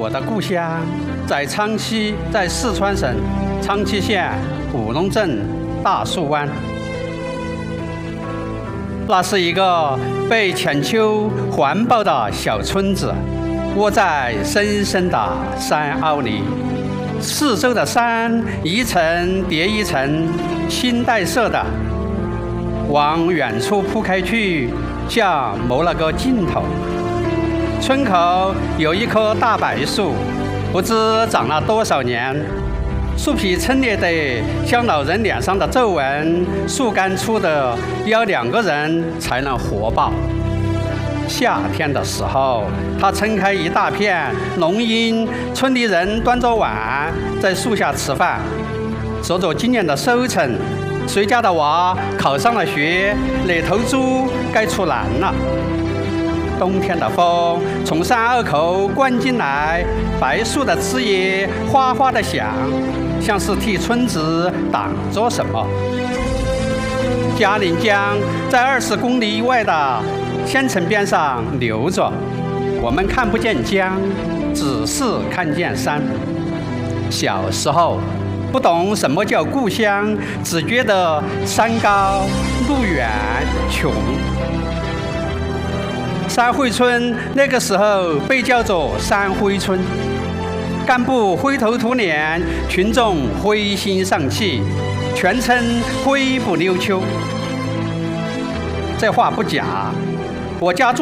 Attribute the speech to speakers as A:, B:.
A: 我的故乡在昌西，在四川省昌西县古龙镇大树湾。那是一个被浅丘环抱的小村子，窝在深深的山凹里，四周的山一层叠一层，青黛色的，往远处铺开去，像谋了个尽头。村口有一棵大柏树，不知长了多少年，树皮撑裂得像老人脸上的皱纹，树干粗的要2个人才能活抱。夏天的时候，它撑开一大片浓荫，村里人端着碗在树下吃饭，说着今年的收成，谁家的娃考上了学，哪头猪该出栏了。冬天的风从山坳口灌进来，柏树的枝叶哗哗地响，像是替村子挡着什么。嘉陵江在20公里以外的县城边上流着，我们看不见江，只是看见山。小时候不懂什么叫故乡，只觉得山高路远穷。山会村那个时候被叫做山灰村，干部灰头土脸，群众灰心丧气，全称灰不溜秋。这话不假，我家住